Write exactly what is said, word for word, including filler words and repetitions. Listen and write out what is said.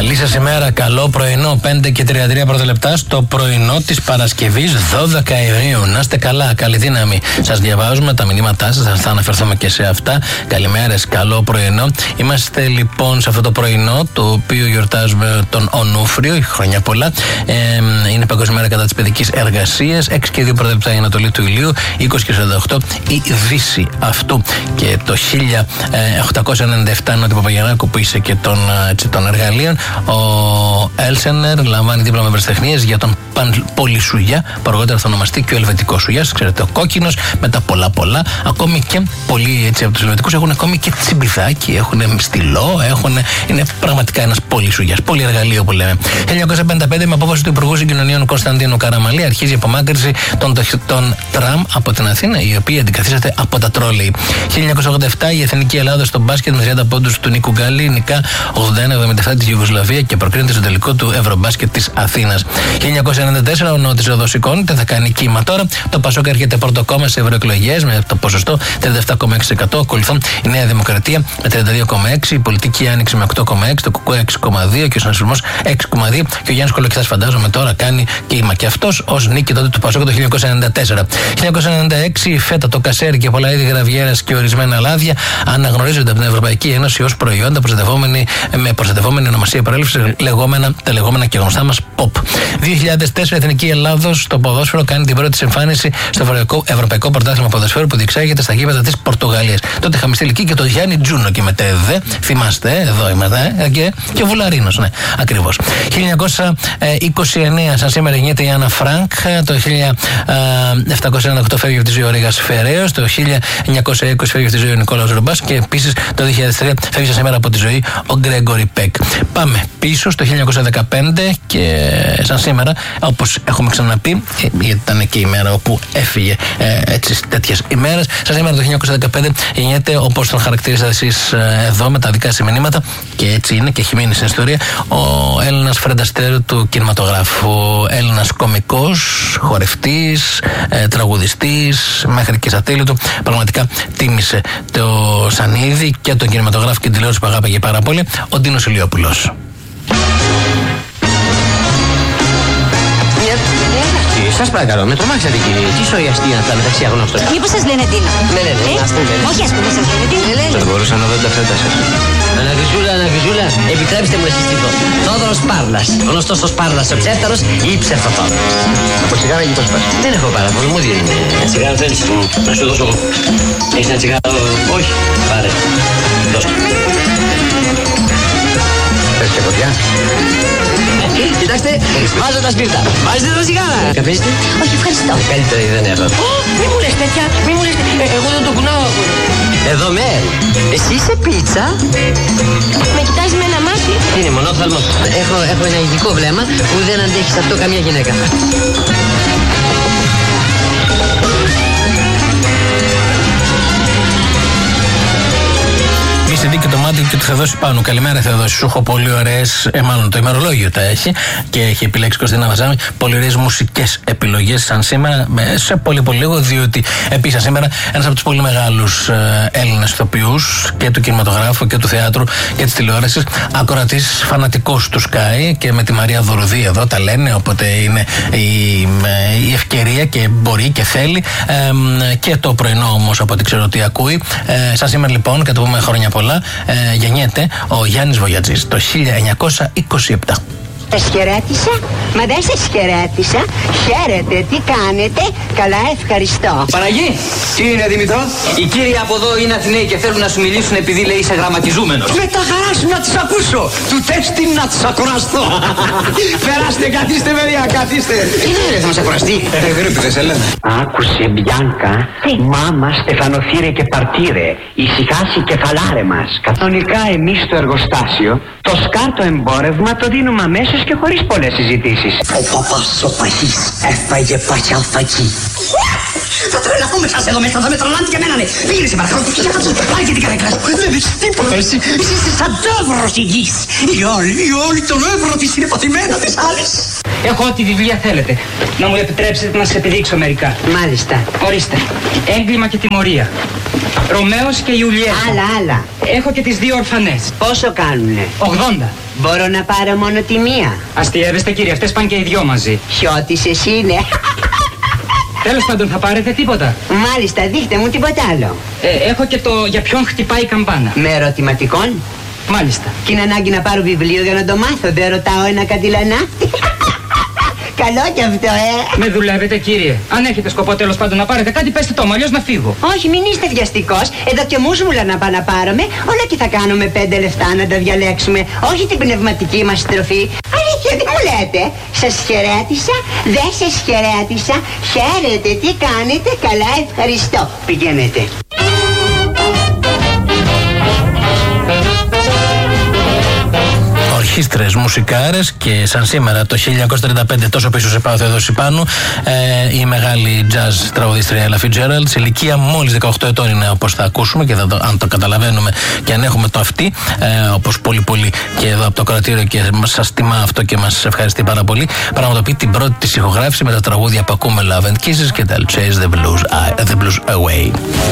Καλή σας ημέρα, καλό πρωινό. πέντε και τριάντα τρία πρώτα λεπτά στο πρωινό της Παρασκευής δώδεκα Ιουνίου. Να είστε καλά, καλή δύναμη. Σας διαβάζουμε τα μηνύματά σας, θα αναφερθούμε και σε αυτά. Καλημέρες, καλό πρωινό. Είμαστε λοιπόν σε αυτό το πρωινό, το οποίο γιορτάζουμε τον Ονούφριο, χρόνια πολλά. Ε, είναι Παγκόσμια Μέρα κατά της παιδικής εργασίας. έξι και δύο πρώτα λεπτά η Ανατολή του ηλίου, είκοσι και σαράντα οκτώ η Δύση αυτού. Και το χίλια οκτακόσια ενενήντα επτά Νότι Παπαγιαννάκου, που είσαι και των, έτσι, των εργαλείων, ο Έλσενερ λαμβάνει δίπλωμα ευρεσιτεχνίας για τον Πολυσουγιά, που αργότερα θα ονομαστεί και ο Ελβετικός Σουγιάς. Ξέρετε, ο κόκκινος με τα πολλά πολλά. Ακόμη και πολλοί έτσι, από τους Ελβετικούς έχουν ακόμη και τσιμπιδάκι, έχουν στυλό, έχουν, είναι πραγματικά ένας Πολυσουγιάς. Πολύ εργαλείο που λέμε. χίλια εννιακόσια πενήντα πέντε, με απόφαση του Υπουργού Συγκοινωνίων Κωνσταντίνου Καραμαλή, αρχίζει η απομάκρυνση των, των τραμ από την Αθήνα, η οποία αντικαθίσταται από τα τρόλεϊ. χίλια εννιακόσια ογδόντα επτά η Εθνική Ελλάδα στο μπάσκετ με τριάντα πόντους του Νίκου Γκάλη νικά ογδόντα ένα εβδομήντα επτά τη Ιουγκοσλαβία και προκρίνεται στο τελικό του Ευρωμπάσκετ της Αθήνας. χίλια εννιακόσια ενενήντα τέσσερα ο Νότης εδώ σηκώνεται, θα κάνει κύμα τώρα. Το Πασόκ έρχεται πρώτο κόμμα σε ευρωεκλογές με το ποσοστό τριάντα επτά κόμμα έξι τοις εκατό. Ακολουθούν η Νέα Δημοκρατία με τριάντα δύο κόμμα έξι τοις εκατό, η Πολιτική Άνοιξη με οκτώ κόμμα έξι τοις εκατό, το ΚΚΕ έξι κόμμα δύο τοις εκατό και ο Συνασπισμός έξι κόμμα δύο τοις εκατό. Και ο Γιάννης Κολοκυθάς, φαντάζομαι τώρα, κάνει κύμα. Και αυτός ως νίκη τότε του Πασόκ το χίλια εννιακόσια ενενήντα τέσσερα. χίλια εννιακόσια ενενήντα έξι η φέτα, το κασέρι και πολλά είδη γραβιέρας και ορισμένα λάδια αναγνωρίζονται από την Ευρωπαϊκή Ένωση ως προϊόντα με προστατευόμενη ονομασία προέλευσης, τα λεγόμενα και γνωστά μας ποπ. δύο χιλιάδες τέσσερα η Εθνική Ελλάδος στο ποδόσφαιρο κάνει την πρώτη της εμφάνιση στο Ευρωπαϊκό, Ευρωπαϊκό Πρωτάθλημα Ποδοσφαίρου που διεξάγεται στα γήπεδα της Πορτογαλίας. Τότε είχαμε στείλει εκεί και τον Γιάννη Τζούνο και μετέδε. Θυμάστε, ε, εδώ είμαστε, ε, και, και ο Βουλαρίνος, ναι, ακριβώς. χίλια εννιακόσια είκοσι εννέα, σαν σήμερα γεννιέται η Άννα Φρανκ. Το χίλια επτακόσια ενενήντα οκτώ φεύγει από τη ζωή ο Ρήγας Φεραίος. Το χίλια εννιακόσια είκοσι φεύγει από τη ζωή ο Νικόλαος Ρομπάς. Και επίσης το δύο χιλιάδες τρία φεύγει σαν σήμερα από τη ζωή ο Γκρέγκορι Πεκ. Πάμε πίσω στο χίλια εννιακόσια δεκαπέντε και σαν σήμερα, όπως έχουμε ξαναπεί, γιατί ήταν και η μέρα όπου έφυγε ε, έτσι τέτοιες ημέρες. Σαν σήμερα το χίλια εννιακόσια δεκαπέντε γεννιέται, όπως τον χαρακτηρίζετε εσείς ε, εδώ με τα δικά σας μηνύματα, και έτσι είναι και έχει μείνει στην ιστορία, ο Έλληνας φρενταστέρ του κινηματογράφου, Έλληνας κωμικός, χορευτής, ε, τραγουδιστής, μέχρι και στα τέλη του. Πραγματικά τίμησε το σανίδι και τον κινηματογράφο και την τηλεόραση που αγάπηγε πάρα πολύ, ο Ντίνος Ηλιόπουλος. Σας παρακαλώ, με τρομάξατε κύριε. Τι σοϊ αστεία αυτά μεταξύ αγνώστων. Μήπως σας λένε Ντίνο? Με λένε, ε? ας πούμε. Όχι, ας πούμε, σας λένε Ντίνο. Δεν μπορούσα να δω τα φέτα σας. Αναγκριζούλα, αναγκριζούλα, επιτρέψτε μου να συστηθώ. Θόδωρος Πάρλας, γνωστός ως Πάρλας ο ψεύταρος ή ψεύτατο. Από τσιγάρα και πώς πας? Δεν έχω πάρα πολύ, μου δίνει. Ένα τσιγάρο θέλεις, να σου δώσω εγώ. Έχεις ένα τσιγάρο? Όχι, πάρε. Δώσ' το. Πες και φωτιά. Κοιτάξτε, βάζω τα σπίρτα. Βάζετε τα τσιγάρα. Καφέστε? Όχι, ευχαριστώ. Καλύτερα δεν έχω. Μη μου λες τέτοια, μη μου λες τέτοια. Εγώ δεν το κουνάω. Εδώ Μέρ, εσύ είσαι πίτσα? Με κοιτάζει με ένα μάτι. Είναι μονόφθαλμος. Έχω, έχω ένα ειδικό βλέμμα που δεν αντέχει σε αυτό καμία γυναίκα. Είσαι δίκιο το μάτι και του Θεοδόση πάνω. Καλημέρα, Θεοδόση. Σου έχω πολύ ωραίες, ε, μάλλον το ημερολόγιο τα έχει και έχει επιλέξει Κωστίνα Βαζάμι. Πολύ ωραίες μουσικές επιλογές σαν σήμερα, σε πολύ πολύ λίγο, διότι επίσης σήμερα ένας από τους πολύ μεγάλους ε, Έλληνες ηθοποιούς και του κινηματογράφου και του θεάτρου και της τηλεόρασης, ακροατής φανατικός του Sky και με τη Μαρία Δουρουδή εδώ τα λένε, οπότε είναι η, η ευκαιρία και μπορεί και θέλει. Ε, και το πρωινό όμως, από ό,τι ξέρω ότι ακούει. Ε, σαν σήμερα λοιπόν, και το πούμε χρόνια πολλά. Ε, γεννιέται ο Γιάννης Βογιατζής το χίλια εννιακόσια είκοσι επτά. Σας χαιρέτησα, μα δεν σας χαιρέτησα. Χαίρετε, τι κάνετε? Καλά, ευχαριστώ. Παναγί, τι είναι Δημητρό? Οι κύριοι από εδώ είναι Αθηναίοι και θέλουν να σου μιλήσουν επειδή λέει είσαι γραμματιζούμενος. Με τα χαρά σου να τις ακούσω. Του τέστη να τις ακουραστώ. Περάστε, καθίστε παιδιά, καθίστε. Τι είναι, θα μας ακουραστεί? Ε, γρήπη δεν σε λένε. Άκουσε Μπιάνκα, μάμα στεφανοθύρε και παρτίρε, ησυχάσει κεφαλάρε μας. Κανονικά εμείς στο εργοστάσιο το σκάρτο εμπόρευμα το δίνουμε αμέσως και χωρίς πολλές συζητήσεις. Ο παπάς ο παχής έφαγε παχιαλφακή. Θα τρελαθούμε σας εδώ μέσα, θα με τρελάνε και εμένα, ναι. Πήγαινε σε παρακαλώ, πήγαινε να τους πάει και την καρέκλα. Δεν έχεις τίποτα εσύ. Εσύ είσαι σαν τεύρος η γης. Οι άλλοι, οι άλλοι τον εύρο της είναι παθημένα τις άλλες. Έχω ό,τι βιβλία θέλετε. Να μου επιτρέψετε να σας επιδείξω μερικά. Μάλιστα. Ορίστε. Έγκλημα και τιμωρία. Ρωμαίος και Ιουλιέτα. Άλλα, άλλα. Έχω και τις δύο ορφανές. Πόσο κάνουνε? ογδόντα. Μπορώ να πάρω μόνο τη μία. Αστιεύεστε κύριε, αυτές πάνε και οι δυο μαζί. Χιώτης εσύ είναι. Τέλος πάντων, θα πάρετε τίποτα? Μάλιστα, δείχτε μου τίποτα άλλο. Ε, έχω και το για ποιον χτυπάει η καμπάνα. Με ερωτηματικών. Μάλιστα. Και είναι ανάγκη να πάρω βιβλίο για να το μάθω. Δεν ρωτάω ένα καντιλανάφτη. Καλό κι αυτό, ε! Με δουλεύετε, κύριε. Αν έχετε σκοπό τέλος πάντων να πάρετε κάτι, πέστε το μου, αλλιώς να φύγω. Όχι, μην είστε βιαστικός. Εδώ και μουσμουλα να πάω να πάρουμε. Όλα και θα κάνουμε πέντε λεφτά να τα διαλέξουμε. Όχι την πνευματική μας στροφή. Αλήθεια, τι μου λέτε? Σας χαιρέτησα, δεν σας χαιρέτησα. Χαίρετε, τι κάνετε? Καλά, ευχαριστώ. Πηγαίνετε. Ορχήστρες, μουσικάρες και σαν σήμερα το χίλια εννιακόσια τριάντα πέντε τόσο πίσω σε πάω Θεοδόση Πάνου ε, η μεγάλη jazz τραγουδίστρια Ella Fitzgerald σε ηλικία μόλις δεκαοκτώ ετών είναι όπως θα ακούσουμε και θα το, αν το καταλαβαίνουμε και αν έχουμε το αυτή ε, όπως πολύ πολύ και εδώ από το κρατήριο και σας τιμά αυτό και μας ευχαριστεί πάρα πολύ πραγματοποιεί την πρώτη της ηχογράφηση με τα τραγούδια που ακούμε Love and Kisses και τα Chase the Blues, uh, the blues Away.